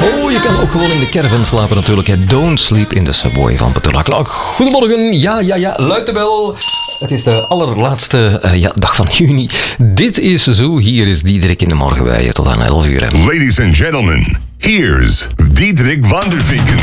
Oh, je kan ook gewoon in de caravan slapen natuurlijk. Hè. Don't sleep in the subway van Petula Clark. Goedemorgen, ja, luid de bel. Het is de allerlaatste dag van juni. Dit is Zo, hier is Diederik in de morgen bij je tot aan 11 uur. Hè. Ladies and gentlemen, here's Diederik van der Vinken.